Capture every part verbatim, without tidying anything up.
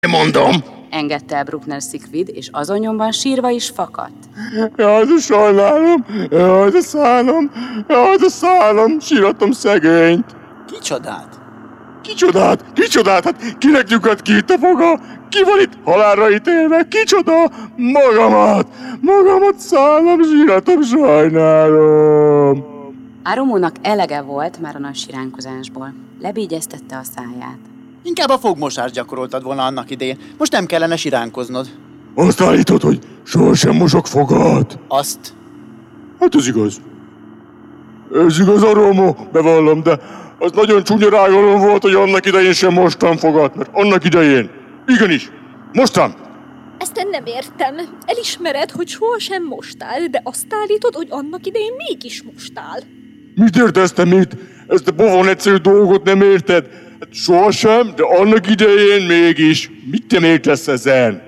Mondom. Engedte el Bruckner Siegfried, és azon nyomban sírva is fakadt. Jaj, de sajnálom, jaj, de szálom, jaj, de szálom, síratom szegényt. Kicsodát? Kicsodát? Kicsodát? Hát kinek lyukat ki itt a foga? Ki van itt halálra ítélve? Kicsoda? Magamat! Magamat szálom, síratom, sajnálom. Aromónak elege volt már a nagy siránkozásból. Lebígyeztette a száját. Inkább a fogmosást gyakoroltad volna annak idején. Most nem kellene siránkoznod. Azt állítod, hogy sohasem mosok fogat? Azt? Hát ez igaz. Ez igaz, Aromó, bevallom, de az nagyon csúnya rágalom volt, hogy annak idején sem mostam fogat, mert annak idején. Igenis, mostam. Ezt én nem értem. Elismered, hogy sohasem mostál, de azt állítod, hogy annak idején mégis mostál. Mit értesz te mit? Ezt a pofon egyszerű dolgot nem érted? Hát sohasem, de annak idején mégis. Mit te értesz ezen?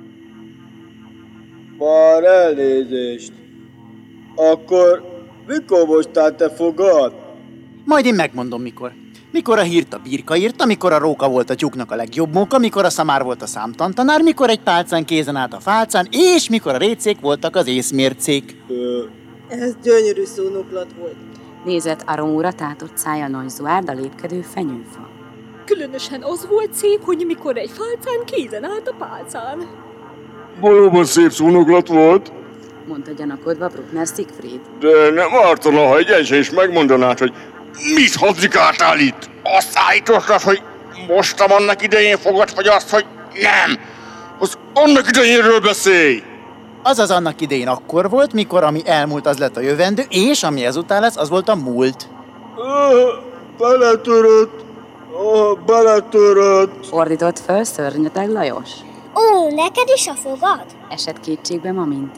Már elnézést. Akkor mikor mostál te fogad? Majd én megmondom mikor. Mikor a hírt a birka írta, mikor a róka volt a tyúknak a legjobb móka, mikor a szamár volt a számtantanár, mikor egy pálcán kézen állt a fálcán, és mikor a récék voltak az észmércék. Ö... Ez gyönyörű szónoklat volt. Nézett Aromóra tátott szája Nagy Zuárd, a lépkedő fenyőfa. Különösen az volt szép, hogy mikor egy fálcán kézen állt a pálcán. Valóban szép szónoklat volt, mondta gyanakodva Bruckner Siegfried. de nem ártana, ha egyensen is megmondanád, hogy mit hadzikáltál itt? Azt állítottad, hogy mostam annak idején fogat, vagy azt, hogy nem? Az annak idejénről beszélj! Azaz annak idején akkor volt, mikor ami elmúlt, az lett a jövendő, és ami ezután lesz, az volt a múlt. Oh, beletörött! Oh, beletörött! Ordított föl szörnyeteg Lajos. Ó, neked is a fogad? Esett kétségbe Maminti.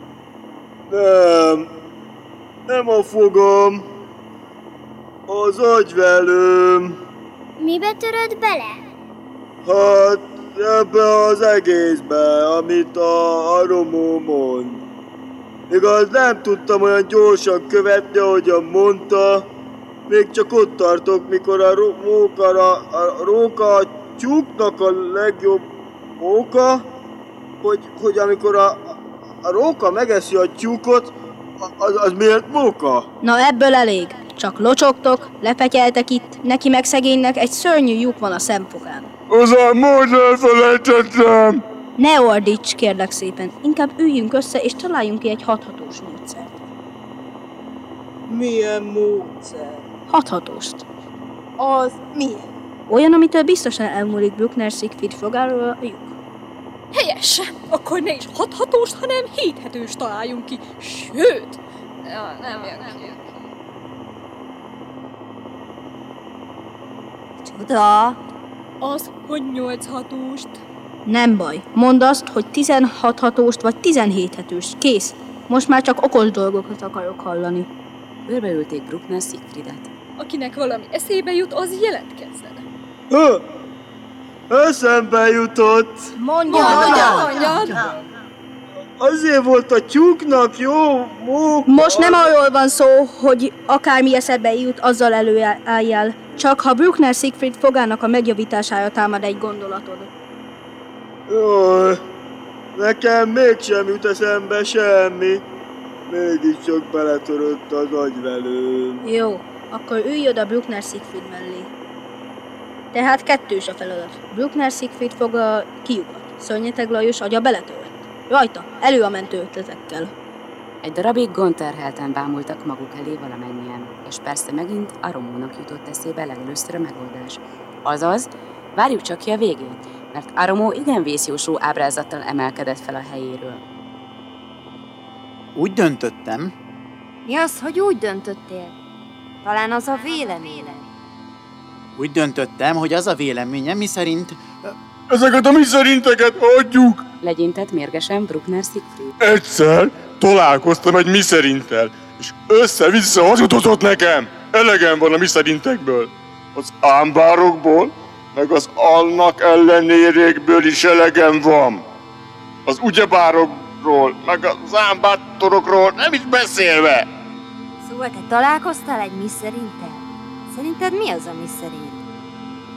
Nem, nem a fogam, az agyvelőm. Mibe töröd bele? Hát ebbe az egészbe, amit a Aromó mond. Igaz, nem tudtam olyan gyorsan követni, ahogyan mondta. Még csak ott tartok, mikor a róka, a, a róka a tyúknak a legjobb móka, hogy, hogy amikor a, a róka megeszi a tyúkot, az, az miért móka? Na ebből elég. Csak locsogtok, lepetyeltek itt, neki meg szegénynek egy szörnyű lyuk van a szemfogán. Azán majd elfelejtettem! Ne ordíts, kérlek szépen. Inkább üljünk össze, és találjunk ki egy hathatós módszert. Milyen módszer? Hathatóst. Az milyen? Olyan, amitől biztosan elmúlik Bruckner Siegfried fogáról a lyuk. Helyes! Akkor ne is hathatóst, hanem héthetőst találjunk ki. Sőt! Ja, nem jön ki. Csoda! Az, hogy nyolchatóst. Nem baj. Mondd azt, hogy tizenhat hatóst vagy tizenhét hetőst. Kész. Most már csak okos dolgokat akarok hallani. Körbeülték Bruckner Siegfriedet. Akinek valami eszébe jut, az jelentkezzen. Ö, eszembe jutott. Mondja, Mondja, mondja! Azért volt a tyúknak jó móka. Most nem arról van szó, hogy akármi eszedbe jut, azzal előálljál. Csak ha Bruckner Siegfried fogának a megjavítására támad egy gondolatod. Jaj, nekem mégsem jut eszembe semmi. Mégiscsak beletörött az agyvelőm. Jó, akkor ülj oda Bruckner Siegfried mellé. Tehát kettős a feladat. Bruckner Siegfried foga kiugat. Szörnyeteg Lajos agya beletört. Rajta, elő a mentő ötletekkel. Egy darabig gondterhelten bámultak maguk elé valamennyien, és persze megint Aromónak jutott eszébe legelőször a megoldás. Azaz, várjuk csak ki a végét, mert Aromó igen vészjósló ábrázattal emelkedett fel a helyéről. Úgy döntöttem. Mi az, hogy úgy döntöttél? Talán az a véleményed. Úgy döntöttem, hogy az a véleményem, miszerint... Ezeket a mi szerinteket adjuk! Legyintett mérgesen Bruckner Siegfried. Egyszer találkoztam egy mi szerintel, és össze-vissza hazudott nekem. Elegem van a mi szerintekből. Az ámbárokból, meg az annak ellenérékből is elegem van. Az ugyebárokról, meg az ámbátorokról nem is beszélve. Szóval te találkoztál egy mi szerintel? Szerinted mi az a mi szerint?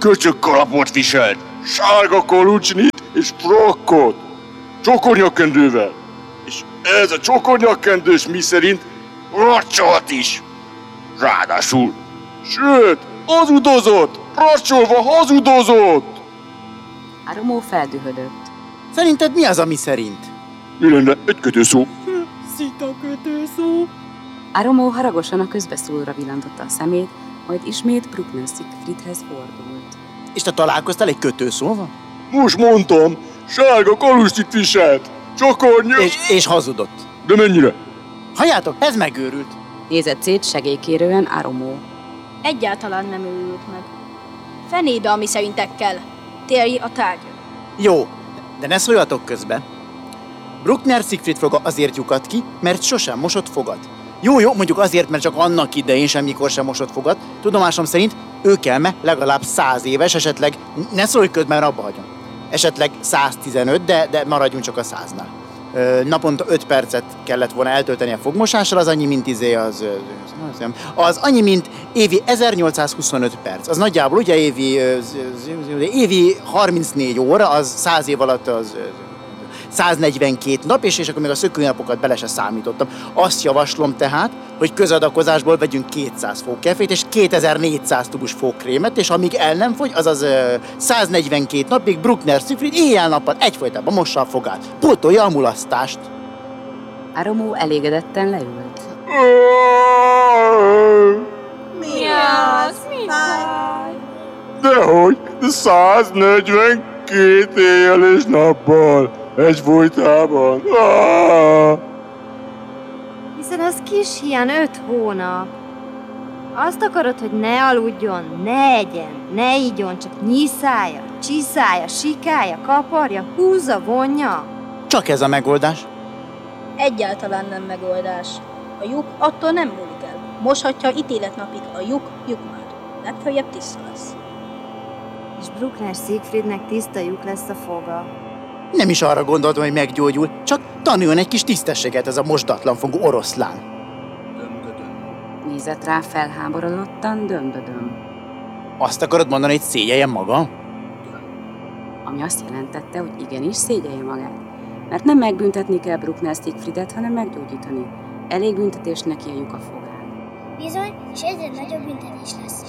köcsög kalapot viselt, sárga kalucsnit és frakkot, csokornyakkendővel. És ez a csokornyakkendős miszerint racsolt is. Ráadásul, sőt, hazudozott, racsolva hazudozott. Aromó feldühödött. Szerinted mi az, ami szerint? Mi lenne egy kötőszó? Szita kötőszó. Aromó haragosan a közbeszólóra villantotta a szemét, majd ismét Bruckner Siegfriedhez fordult. És te találkoztál egy kötőszóval? Most mondtam, sárga kalucsnit viselt, csokornya... És, és hazudott. De mennyire? Halljátok, ez megőrült. Nézett szét segélykérően Aromó. Egyáltalán nem őrült meg. Fenébe, ami szerintek kell. Térj a tárgyra. Jó, de ne szóljatok közbe. Bruckner Siegfried foga azért lyukadt ki, mert sosem mosott fogat. Jó, jó, mondjuk azért, mert csak annak idején semmikor sem mosott fogat. Tudomásom szerint őkelme legalább száz éves, esetleg, ne szólj köd, mert abba hagyom. Esetleg száztizenöt, de, de maradjunk csak a száznál. Ö, naponta öt percet kellett volna eltölteni a fogmosással, az annyi, mint izé, az, az, az annyi, mint évi ezernyolcszázhuszonöt perc. Az nagyjából ugye évi, évi harmincnégy óra, az száz év alatt az száznegyvenkét nap, és, és akkor még a szökőnapokat bele se számítottam. Azt javaslom tehát, hogy közadakozásból vegyünk kétszáz fókefét és kétezer-négyszáz tubus fókrémet, és amíg el nem fogy, azaz uh, száznegyvenkét napig Bruckner Siegfried éjjel-nappal egyfolytában mossa a fogát. Pótolja a mulasztást. Aromó elégedetten leült. Mi az? Mi fáj? Dehogy, száznegyvenkét éjjel és nappal. Egyfolytában. Ah! Hiszen az kis hián öt hónap. Azt akarod, hogy ne aludjon, ne egyen, ne igyon, csak nyiszálja, csiszálja, sikálja, kaparja, húzza, vonja. Csak ez a megoldás. Egyáltalán nem megoldás. A lyuk attól nem múlik el. Moshatja ítéletnapig a lyuk lyukmát. Legfeljebb tiszta lesz. És Bruckner Siegfriednek tiszta lyuk lesz a foga. Nem is arra gondoltam, hogy meggyógyul, csak tanuljon egy kis tisztességet ez a mosdatlan fogú oroszlán. Nézett rá felháborodottan, dömbödöm. Azt akarod mondani, hogy szégyeljem maga? Ami azt jelentette, hogy igenis szégyelje magát. Mert nem megbüntetni kell Bruckner Siegfriedet, hanem meggyógyítani. Elég büntetés neki a lyuk a fogán. Bizony, és egyre nagyobb büntetés lesz.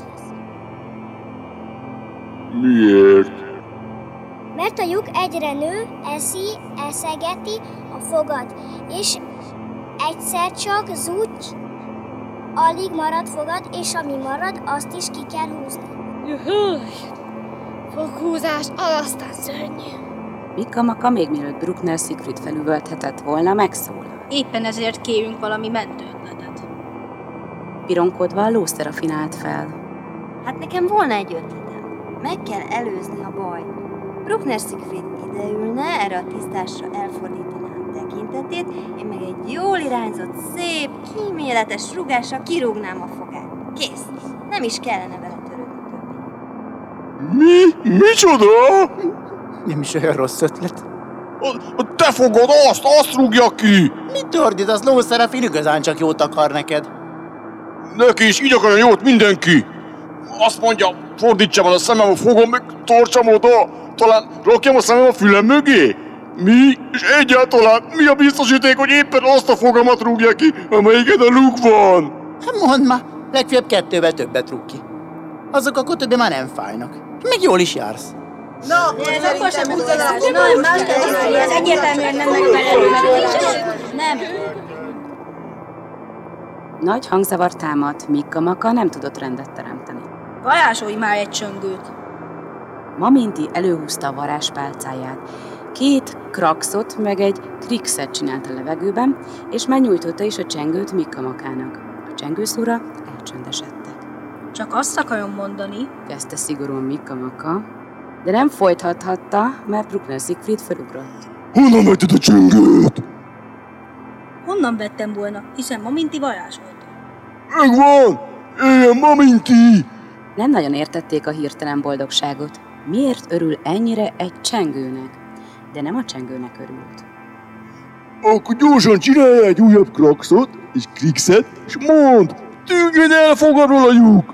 Miért? Mert a lyuk egyre nő, eszi, eszegeti a fogat, és egyszer csak zúgy, alig marad fogad, és ami marad, azt is ki kell húzni. Jöhöj! Foghúzás, aztán szörnyű. Mikka-Maka még mielőtt Bruckner Siegfried felüvölthetett volna, megszólal. Éppen ezért kérünk valami mentőötletet. Pironkodva a Lószerafin állt fel. Hát nekem volna egy ötletem. Meg kell előzni a bajt. Bruckner Siegfried ideülne, erre a tisztásra elfordítaná a tekintetét, én meg egy jól irányzott, szép, kíméletes rúgással kirúgnám a fogát. Kész. Nem is kellene vele törődni többé. Mi? Micsoda? Nem is olyan rossz ötlet. A, a te fogod azt, azt rúgja ki! Mit ordítasz, Lószerafin, igazán csak jót akar neked? Neki is így akarja jót mindenki! Azt mondja, fordítsam el a szemem a fogom, meg tartsam oda! Talán rakjam a szemem a fülem mögé? Mi? És egyáltalán mi a biztosíték, hogy éppen azt a fogamat rúgja ki, amelyiken a luk van? Hát mondd már, legfeljebb kettővel többet rúg ki. Azok akkor többé már nem fájnak. Még jól is jársz. Na, Ez akkor sem szerintem utalás. ez Nem, más kell, ez egyértelműen nem megfelelő megoldás. Nem. Nagy hangzavar támadt, Mikka-Maka nem tudott rendet teremteni. Varázsolj már egy csöngőt. Maminti előhúzta a varázspálcáját. Két kraxot meg egy krixet csinált a levegőben, és megnyújtotta is a csengőt Mikka-Makának. A csengőszóra elcsöndesedtek. Csak azt akarom mondani, Kezdte szigorúan Mikka-Maka, de nem folytathatta, mert Bruckner Siegfried felugrott. Honnan vetted a csöngőt? honnan vettem volna, hiszen Maminti varázsolta. Megvan! Éljen Maminti! Nem nagyon értették a hirtelen boldogságot. Miért örül ennyire egy csengőnek? De nem a csengőnek örült. Akkor gyorsan csinálj egy újabb kraxot, és krixet, és mondd, tűnjön el fogadról a lyuk!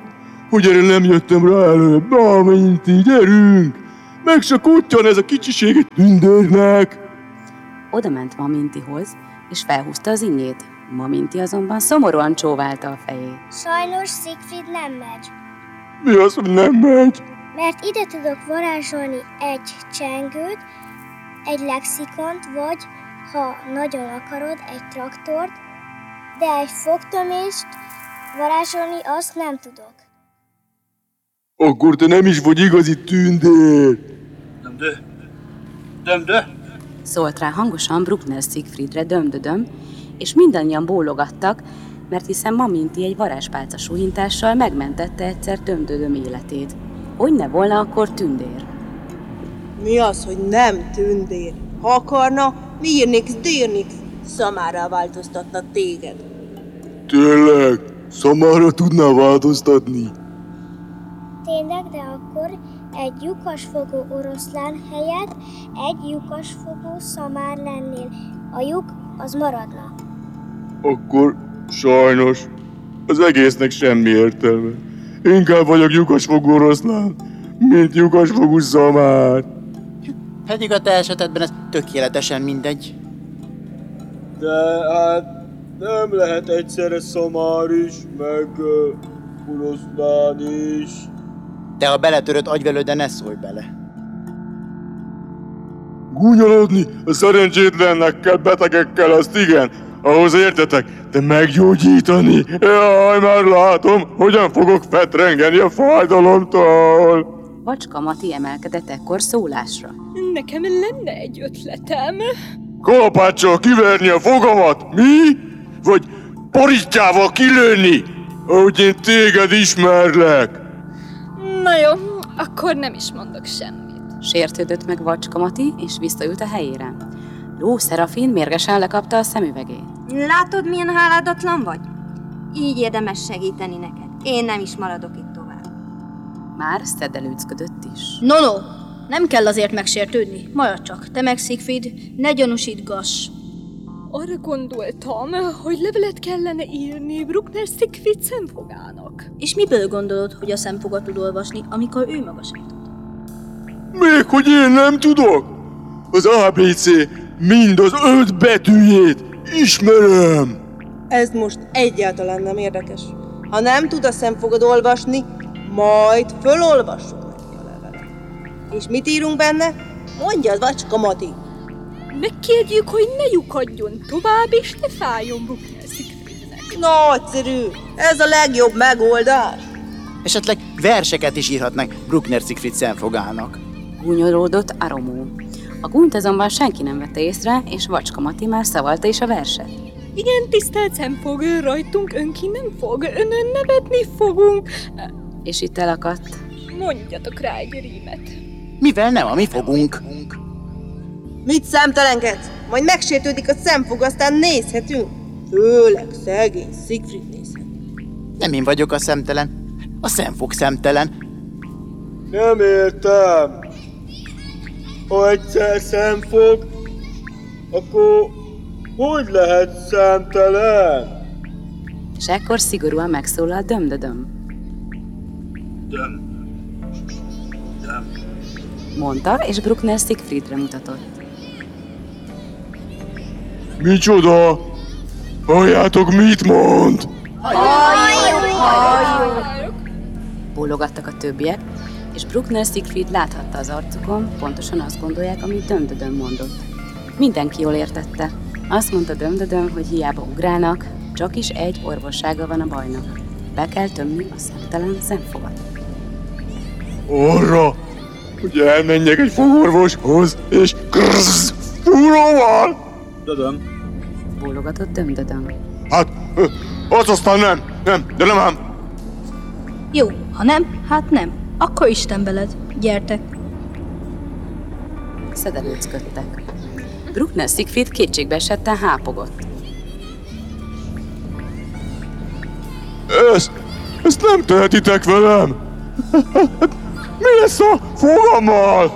hogy erre nem jöttem rá előbb. Na, Minti, gyerünk! Meg se kuttyan ez a kicsiséget tündérnek! Oda ment Mamintihoz, és felhúzta az innyét. Maminti azonban szomorúan csóválta a fejét. Sajnos Siegfried nem megy, Mi az, hogy nem megy? mert ide tudok varázsolni egy csengőt, egy lexikont, vagy, ha nagyon akarod, egy traktort, de egy fogtömést varázsolni azt nem tudok. Akkor te nem is vagy igazi tündér! Nem de, nem de. Szólt rá hangosan Bruckner Siegfriedre Dömdödöm, és mindannyian bólogattak, mert hiszen Maminti egy varázspálca suhintással megmentette egyszer Dömdödöm életét. Hogy ne volna akkor tündér? Mi az, hogy nem tündér? Ha akarna, Mirnix, Dirnix szamárá változtatna téged. Tényleg? Szamára tudná változtatni? Tényleg, de akkor egy lyukasfogó oroszlán helyett egy lyukasfogó szamár lennél. A lyuk az maradna. Akkor sajnos az egésznek semmi értelme. Inkább vagyok lyukasfogú oroszlán, mint lyukasfogú szamár. Pedig a te esetedben ez tökéletesen mindegy. De hát nem lehet egyszerre szamár is, meg uh, oroszlán is. De ha beletöröd agyvelőd, ne szólj bele. Gúnyolódni a szerencsétlenekkel, betegekkel, azt igen, ahhoz értetek, de meggyógyítani, jaj, már látom, hogyan fogok fetrengeni a fájdalomtól. Vacska Mati emelkedett ekkor szólásra. Nekem lenne egy ötletem. Kalapáccsal kiverni a fogamat, mi? Vagy parittyával kilőni, ahogy én téged ismerlek? Na jó, akkor nem is mondok semmit. Sértődött meg Vacska Mati, és visszaült a helyére. Ló Szerafin mérgesen lekapta a szemüvegét. Látod, milyen háládatlan vagy? Így érdemes segíteni neked. Én nem is maradok itt tovább. Már szedelőcködött is. No, no, nem kell azért megsértődni. Maradj csak, te meg Siegfried, ne gyanúsítgass. Arra gondoltam, hogy levelet kellene írni Bruckner Siegfried szemfogának. És miből gondolod, hogy a szemfogat tud olvasni, amikor ő maga sem tud? Még hogy én nem tudok? Az á bé cé mind az öt betűjét ismerem. Ez most egyáltalán nem érdekes. Ha nem tud a szemfogad olvasni, majd fölolvassuk neki a levelet. És mit írunk benne? Mondjad, Vacska Mati! Megkérjük, hogy ne lyukadjon tovább, és ne fájjon Bruckner Siegfriednek. Nagyszerű! Ez a legjobb megoldás! Esetleg verseket is írhatnak Bruckner Siegfried szemfogának. Gúnyolódott Aromó. A gúnyt azonban senki nem vette észre, és Vacska Mati már szavalta is a verset. Igen, tisztelt szemfog, rajtunk önki nem fog, önön nevetni fogunk. És itt elakadt. Mondjatok rá egy rímet. Mivel nem a mi fogunk. Mit számtalankedsz? Majd megsértődik a szemfog, aztán nézhetünk. Főleg szegény Siegfried nézhet. Nem én vagyok a szemtelen, a szemfog szemtelen. Nem értem. Ha egyszer szemfog, akkor hogy lehet szemtelen? És ekkor szigorúan megszólal Dömdödöm. Döm. Döm. Mondta, és Bruckner Siegfriedre mutatott. Micsoda? Halljátok, mit mond? Bólogattak a többiek, és Bruckner Siegfried láthatta az arcukon, pontosan azt gondolják, amit Dömdödöm mondott. Mindenki jól értette. Azt mondta Dömdödöm, hogy hiába ugrálnak, csak is egy orvossága van a bajnak. Be kell tömni a szemtelen szemfogat. Arra, hogy elmenjek egy fogorvoshoz, és krrrz, fúróval? Dödöm. Bólogatott Dömdödöm. Hát, ö, az aztán nem, nem, de nem ám. Jó, ha nem, hát nem. Akkor Isten veled. Gyertek. Szedelőcködtek. Bruckner Siegfried kétségbe esetten hápogott. Ezt, ezt nem tehetitek velem. Mi lesz a fogammal?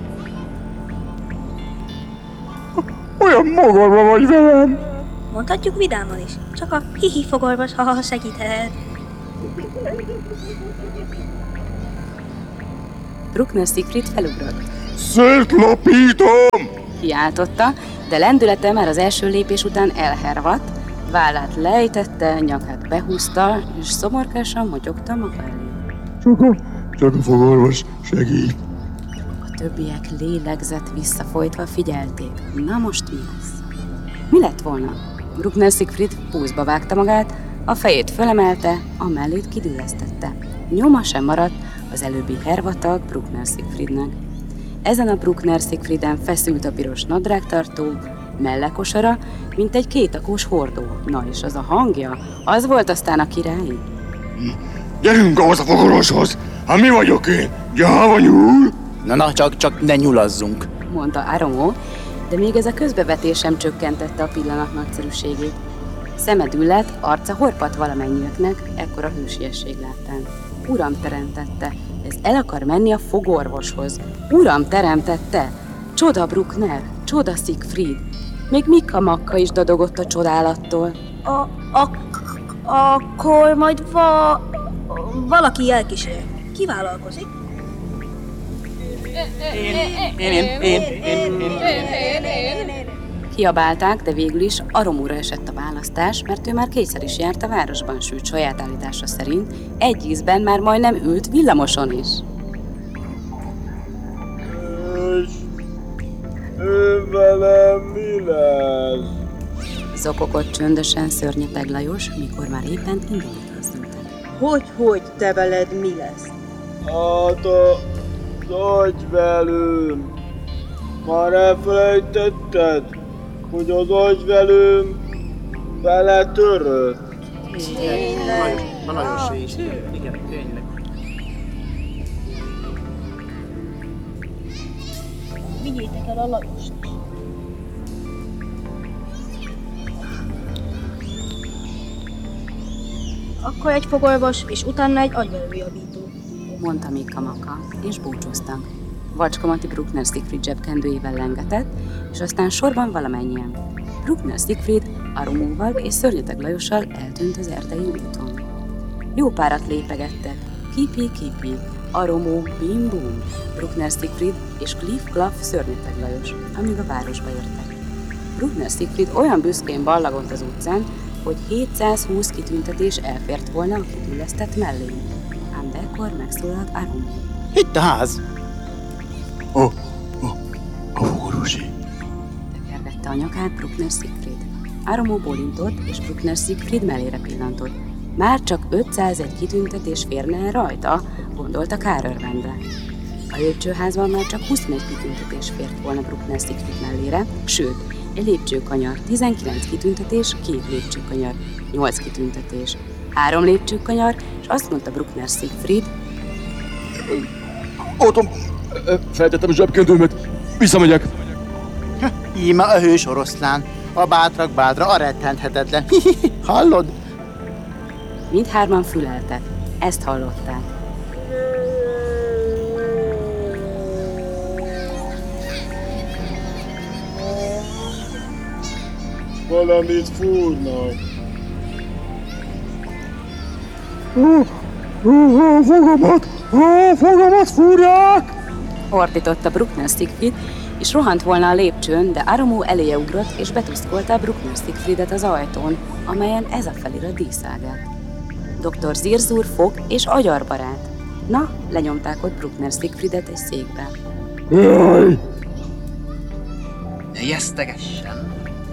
Olyan magadban vagy velem. Mondhatjuk vidáman is. Csak a hihi fogorvos, ha segíthet. Bruckner Siegfried felugrott. Szétlapítom! Kiáltotta, de lendülete már az első lépés után elhervadt, vállát lejtette, nyakát behúzta, és szomorkásan motyogta maga elé. Csak a, csak a fogorvos segít. A többiek lélegzett visszafolytva figyelték. Na most mi lesz? Mi lett volna? Bruckner Siegfried púzba vágta magát, a fejét fölemelte, a mellét kidüllesztette. Nyoma sem maradt az előbbi hervatag Bruckner Siegfriednek. Ezen a Bruckner Siegfrieden feszült a piros nadrágtartó, mellekosara, mint egy kétakós hordó. Na és az a hangja, az volt aztán a királyi. Gyerünk ahhoz a fogorvoshoz! Hát mi vagyok én? Gyáva nyúl? Na, na, csak, csak ne nyulazzunk, mondta Aromó, de még ez a közbevetés sem csökkentette a pillanat nagyszerűségét. Szeme düllett, arca horpadt valamennyieknek, ekkora hősiesség láttán. Uram teremtette, ez el akar menni a fogorvoshoz. Uram teremtette! Csoda Bruckner, csoda Siegfried. Még Mikka Makka is dadogott a csodálattól. A, a, akkor majd va, valaki elkísér. Ki vállalkozik? Én, én, én, én, én, én, én. Kiabálták, de végül is Aromóra esett a választás, mert ő már kétszer is járt a városban, sőt saját állítása szerint egy ízben már majdnem ült villamoson is. És ő velem mi lesz? Zokogott csöndösen Szörnyeteg Lajos, mikor már éppen indulni készültek. Hogy, hogy te veled mi lesz? Hát a agyvelőm. Már elfelejtetted, hogy az agyvelőm beletörött? A Lajosé is. Igen, tényleg. Vigyétek el a Lajost. Akkor egy fogorvos, és utána egy agyvelőjavító, mondta Mikka Makka, és búcsúztak. Vacska Mati Bruckner Siegfried zsebkendőjével lengetett, és aztán sorban valamennyien. Bruckner Siegfried Aromóval és Szörnyeteg Lajossal eltűnt az erdei úton. Jó párat lépegettek. Kipi-kipi, Aromó, bim-bum, Bruckner Siegfried és Kliff-klaff Szörnyeteg Lajos, amíg a városba értek. Bruckner Siegfried olyan büszkén ballagott az utcán, hogy hétszázhúsz kitüntetés elfért volna a kidüllesztett mellé. Ám de ekkor megszólalt Aromó. Itt a ház. A, a, a fogorvosi. Tekergette a nyakát Bruckner Siegfried. Aromó bólintott, és Bruckner Siegfried mellére pillantott. Már csak ötszázegy kitüntetés férne el rajta, gondolta kárörvendve. A lépcsőházban már csak huszonegy kitüntetés fért volna Bruckner Siegfried mellére, sőt, egy lépcsőkanyar, tizenkilenc kitüntetés, két lépcsőkanyar, nyolc kitüntetés, három lépcsőkanyar, és azt mondta Bruckner Siegfried, Otom, feltettem a zsebkendőmet, visszamegyek. Íme a hős oroszlán, a bátrak bátra, a rettenthetetlen. Hallod? mindhárman füleltek. Ezt hallották. Valamit fúrnak. A fogamat, a fogamat fúrják! Ordította Bruckner Siegfried, és rohant volna a lépcsőn, de Aromó eléje ugrott, és betuszkolta Bruckner Siegfriedet az ajtón, amelyen ez a felirat díszálgett. doktor Zirzur fog és agyarbarát. Na, lenyomták ott Bruckner Siegfriedet egy székbe. Jaj! Ne jesztegessen!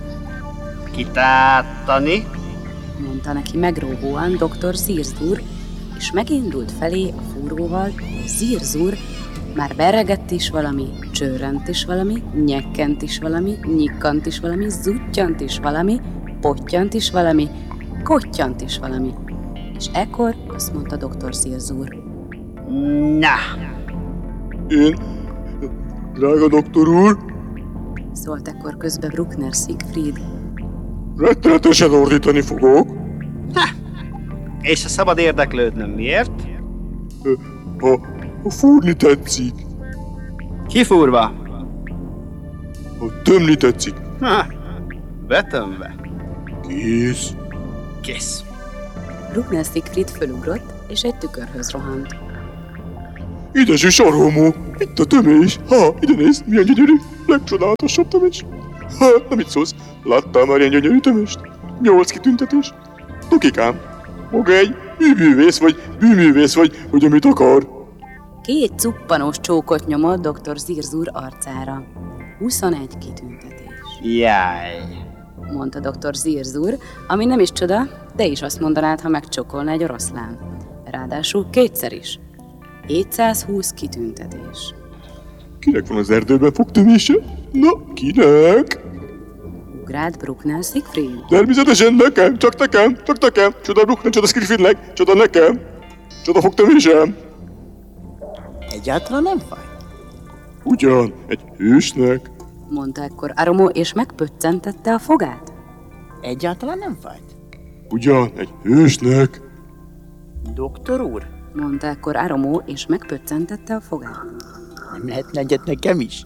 Kitáltani? Mondta neki megróvóan doktor Zirzur, és megindult felé a fúróval, Zirzur már beregett is valami, csörrent is valami, nyekkent is valami, nyikkant is valami, zuttyant is valami, pottyant is valami, kottyant is valami. És ekkor azt mondta doktor Zirzur. Na! Én, drága doktor úr, Szólt ekkor közbe Bruckner Siegfried. rettenetesen ordítani fogok. Ha! És ha szabad érdeklődnöm, miért? Ha, ha fúrni tetszik, Kifúrva? ha tömni tetszik, Ha! Betömve. kész. Kész. Bruckner Siegfried fölugrott, és egy tükörhöz rohant. Édes Aromó, itt a tömés. Ha, ide nézd, milyen gyönyörű, legcsodálatosabb tömés. Ha, na mit szólsz? Láttál már ilyen gyönyörű tömést? Nyolc kitüntetés. Tukikám, maga egy műművész vagy, bűművész vagy, hogy amit akar. Két cuppanós csókot nyomott doktor Zirzur arcára. huszonegy kitüntetés, Jaj. mondta doktor Zirzur, ami nem is csoda, de is azt mondanád, ha megcsokolna egy oroszlán. Ráadásul kétszer is. hétszázhúsz kitüntetés. Kinek van az erdőben fogtömése? Na, kinek? Ugrált Bruckner Siegfried. Természetesen nekem, csak nekem, csak nekem. Csoda Bruckner, csoda Siegfriednek, csoda nekem. Csoda fogtömésem. Egyáltalán nem fáj. Ugyan, egy hősnek. Mondta ekkor Aromo, és megpöccentette a fogát. Egyáltalán nem fájt. Ugyan, egy hősnek. Doktor úr, Mondta ekkor Aromo, és megpöccentette a fogát. nem lehetne egyet nekem is?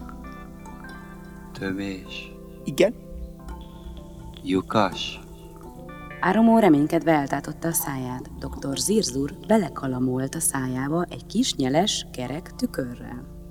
Tömés. Igen? Lyukas. Aromo reménykedve eltátotta a száját. doktor Zirzur belekalamolt a szájába egy kis nyeles, kerek tükörrel.